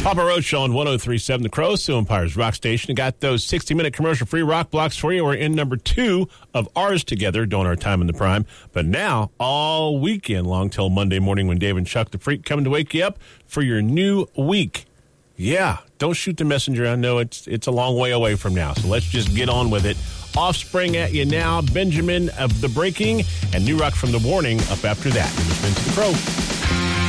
Papa Roach on 103.7 The Crow, Sioux Empire's rock station. Got those 60-minute commercial-free rock blocks for you. We're in number 2 of ours together during our time in the prime. But now, all weekend long till Monday morning when Dave and Chuck the Freak coming to wake you up for your new week. Yeah, don't shoot the messenger. I know it's a long way away from now, so let's just get on with it. Offspring at you now, Benjamin of The Breaking, and New Rock from The Warning up after that. You're listening to The Crow.